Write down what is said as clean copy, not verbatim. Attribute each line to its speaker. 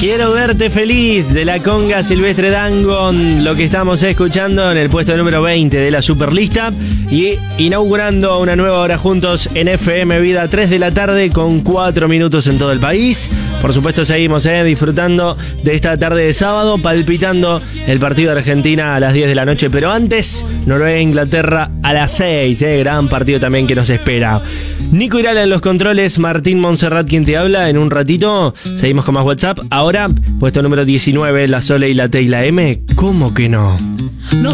Speaker 1: Quiero verte feliz de la conga Silvestre Dangond, lo que estamos escuchando en el puesto número 20 de la Superlista y inaugurando una nueva hora juntos en FM Vida, 3 de la tarde con 4 minutos en todo el país. Por supuesto seguimos disfrutando de esta tarde de sábado, palpitando el partido de Argentina a las 10 de la noche, pero antes Noruega-Inglaterra a las 6, gran partido también que nos espera. Nico Irala en los controles, Martín Montserrat quien te habla. En un ratito seguimos con más WhatsApp. Ahora, puesto número 19, la Sole y la T y la M. ¿Cómo que no?